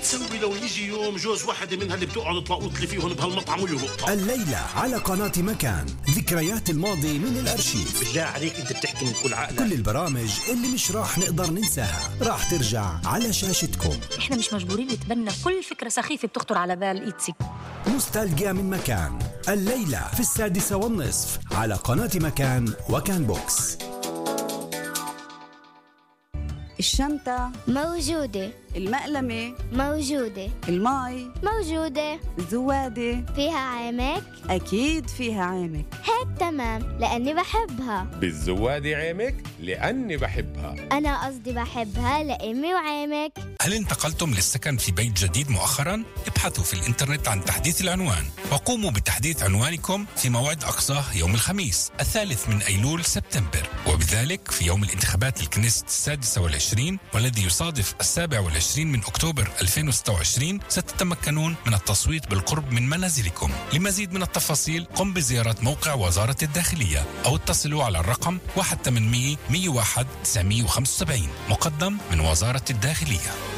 بتسوي لو يجي يوم جوز واحدة منها اللي بتقعد تلاقوط لي فيهم بهالمطعم ويهبط؟ الليلة على قناة مكان، ذكريات الماضي من الأرشيف. بالله عليك أنت بتحكي من كل عقلك. كل البرامج اللي مش راح نقدر ننساها راح ترجع على شاشتكم. احنا مش مجبورين نتبنى كل فكرة سخيفة بتخطر على بال إيتسي. نوستالجيا من مكان، الليلة في 6:30 على قناة مكان وكان بوكس. الشنطة موجودة، المقلمة موجودة، الماي موجودة، الزوادة فيها عامك؟ أكيد فيها عامك. هيك تمام لأني بحبها. بالزوادة عامك لأني بحبها. أنا قصدي بحبها لأمي وعامك. هل انتقلتم للسكن في بيت جديد مؤخرا؟ ابحثوا في الإنترنت عن تحديث العنوان وقوموا بتحديث عنوانكم في موعد أقصاه يوم الخميس 3 أيلول سبتمبر، وبذلك في يوم الانتخابات للكنيست 26 والذي يصادف 27 من أكتوبر 2026 ستتمكنون من التصويت بالقرب من منازلكم. لمزيد من التفاصيل قم بزيارة موقع وزارة الداخلية أو اتصلوا على الرقم 1-800-101-975 مقدم من وزارة الداخلية.